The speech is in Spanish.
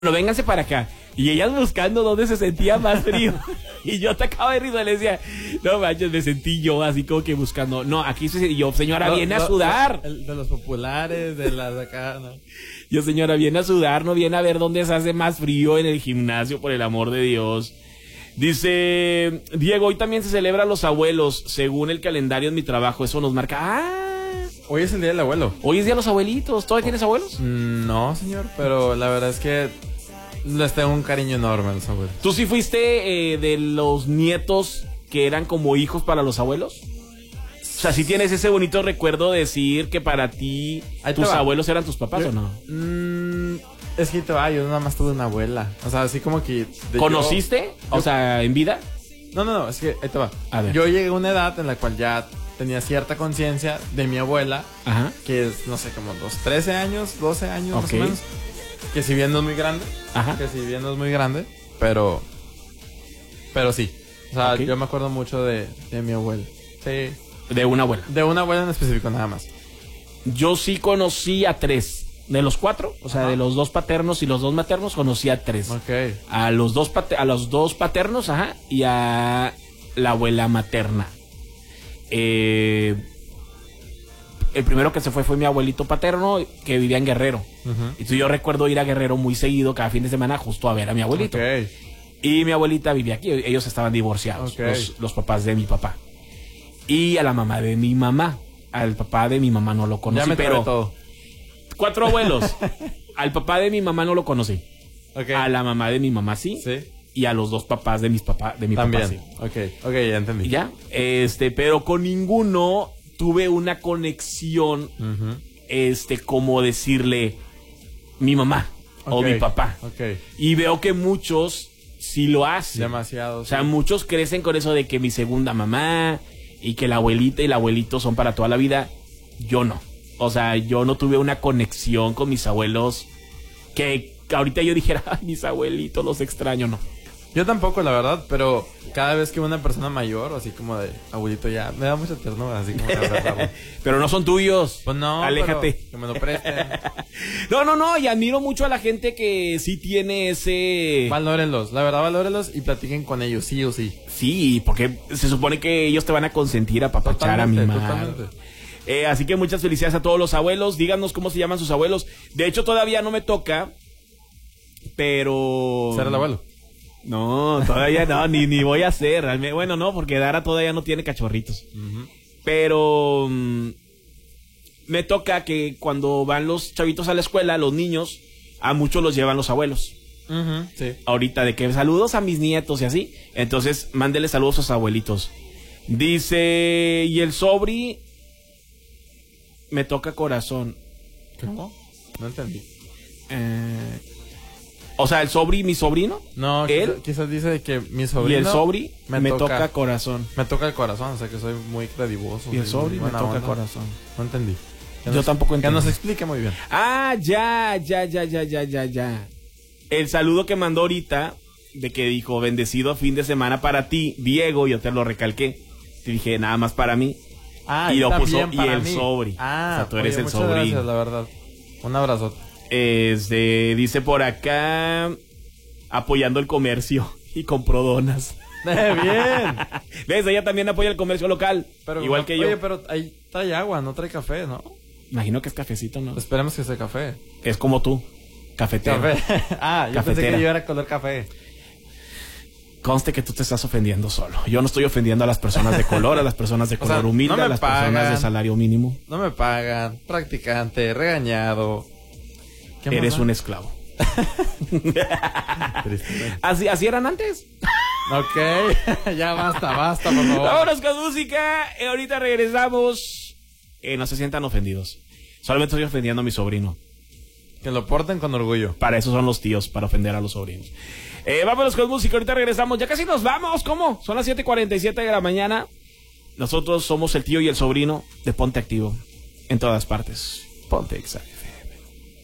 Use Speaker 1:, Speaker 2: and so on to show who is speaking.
Speaker 1: no, vénganse para acá. Y ellas buscando dónde se sentía más frío. Y yo te acabo de risa, le decía, no manches, me sentí yo así como que buscando. No, aquí y yo, señora, viene a sudar.
Speaker 2: De los populares, de las de acá, ¿no?
Speaker 1: Yo, señora, viene a sudar, no viene a ver dónde se hace más frío en el gimnasio, por el amor de Dios. Dice, Diego, hoy también se celebran los abuelos, según el calendario en mi trabajo. Eso nos marca.
Speaker 2: Hoy es el día del abuelo.
Speaker 1: Hoy es día de los abuelitos. ¿Todavía tienes abuelos?
Speaker 2: No, señor, pero la verdad es que les tengo un cariño enorme a los abuelos.
Speaker 1: ¿Tú sí fuiste de los nietos que eran como hijos para los abuelos? O sea, ¿sí tienes ese bonito recuerdo de decir que para ti tus abuelos eran tus papás o no?
Speaker 2: Es que yo nada más tuve una abuela. O sea, así como que...
Speaker 1: ¿Conociste? O sea, ¿en vida?
Speaker 2: No, es que ahí te va.
Speaker 1: A ver.
Speaker 2: Yo llegué a una edad en la cual ya tenía cierta conciencia de mi abuela.
Speaker 1: Ajá.
Speaker 2: Que es, no sé, como los 13 años, 12 años
Speaker 1: más
Speaker 2: o menos. Que si bien no es muy grande.
Speaker 1: Ajá.
Speaker 2: Que si bien no es muy grande. Pero sí. O sea, yo me acuerdo mucho de mi abuela. Sí.
Speaker 1: De una abuela.
Speaker 2: De una abuela en específico, nada más.
Speaker 1: Yo sí conocí a 3. De los 4, o sea, de los 2 paternos y los 2 maternos, conocí a 3.
Speaker 2: Ok.
Speaker 1: A los dos paternos, ajá, y a la abuela materna. El primero que se fue mi abuelito paterno, que vivía en Guerrero. Entonces yo recuerdo ir a Guerrero muy seguido, cada fin de semana, justo a ver a mi abuelito.
Speaker 2: Okay.
Speaker 1: Y mi abuelita vivía aquí, ellos estaban divorciados, los papás de mi papá. Y a la mamá de mi mamá. Al papá de mi mamá no lo conocí, pero
Speaker 2: todo.
Speaker 1: 4 abuelos. Al papá de mi mamá no lo conocí.
Speaker 2: Okay.
Speaker 1: A la mamá de mi mamá sí. Y a los 2 papás de mi papá sí.
Speaker 2: Ok, ya entendí.
Speaker 1: ¿Ya? Pero con ninguno tuve una conexión, como decirle mi mamá o mi papá. Y veo que muchos sí lo hacen.
Speaker 2: Demasiado.
Speaker 1: O sea, muchos crecen con eso de que mi segunda mamá y que la abuelita y el abuelito son para toda la vida. Yo no. O sea, yo no tuve una conexión con mis abuelos que ahorita yo dijera, ay, mis abuelitos, los extraño, no.
Speaker 2: Yo tampoco, la verdad, pero cada vez que una persona mayor, así como de abuelito ya, me da mucha ternura, así como de abrazarlo.
Speaker 1: Pero no son tuyos.
Speaker 2: Pues no,
Speaker 1: aléjate.
Speaker 2: Que me lo presten.
Speaker 1: No, y admiro mucho a la gente que sí tiene ese...
Speaker 2: Valórenlos, la verdad, valórenlos y platiquen con ellos, sí o sí.
Speaker 1: Sí, porque se supone que ellos te van a consentir, a papachar, a mimar.
Speaker 2: Totalmente.
Speaker 1: Así que muchas felicidades a todos los abuelos. Díganos cómo se llaman sus abuelos. De hecho, todavía no me toca, pero...
Speaker 2: ¿Ser el abuelo?
Speaker 1: No, todavía no, ni voy a hacer. Bueno, no, porque Dara todavía no tiene cachorritos. Pero me toca que cuando van los chavitos a la escuela, los niños, a muchos los llevan los abuelos.
Speaker 2: Sí.
Speaker 1: Ahorita de que saludos a mis nietos y así. Entonces, mándele saludos a sus abuelitos. Dice, y el sobri me toca corazón.
Speaker 2: ¿Cómo? No entendí.
Speaker 1: O sea, el sobri, mi sobrino.
Speaker 2: No,
Speaker 1: él
Speaker 2: quizás dice que mi sobrino.
Speaker 1: Y el sobri me toca corazón.
Speaker 2: Me toca el corazón, o sea que soy muy credivoso.
Speaker 1: Y el sobri me toca corazón.
Speaker 2: No entendí.
Speaker 1: Yo tampoco entiendo.
Speaker 2: Que nos explique muy bien.
Speaker 1: Ya. El saludo que mandó ahorita, de que dijo, bendecido fin de semana para ti, Diego, yo te lo recalqué. Te dije, nada más para mí. Y lo puso, y el sobri. O sea, tú eres el sobrino.
Speaker 2: Gracias, la verdad. Un abrazo.
Speaker 1: Dice por acá, apoyando el comercio y compró donas.
Speaker 2: Bien.
Speaker 1: ¿Ves? Ella también apoya el comercio local,
Speaker 2: pero,
Speaker 1: igual que yo.
Speaker 2: Oye, pero ahí trae agua, no trae café, ¿no?
Speaker 1: Imagino que es cafecito, ¿no?
Speaker 2: Esperemos que sea café.
Speaker 1: Es como tú, cafetero.
Speaker 2: Yo cafetera. Pensé que yo era color café.
Speaker 1: Conste que tú te estás ofendiendo solo. Yo no estoy ofendiendo a las personas de color, a las personas de color humilde,
Speaker 2: no
Speaker 1: a las personas de salario mínimo.
Speaker 2: No me pagan, practicante, regañado.
Speaker 1: Eres un esclavo. así eran antes.
Speaker 2: Ok, ya basta, por favor.
Speaker 1: Vámonos con música. Ahorita regresamos. No se sientan ofendidos. Solamente estoy ofendiendo a mi sobrino.
Speaker 2: Que lo porten con orgullo.
Speaker 1: Para eso son los tíos, para ofender a los sobrinos. Vámonos con música, ahorita regresamos. Ya casi nos vamos, ¿cómo? Son las 7:47 de la mañana. Nosotros somos el tío y el sobrino de Ponte Activo. En todas partes. Ponte Exa.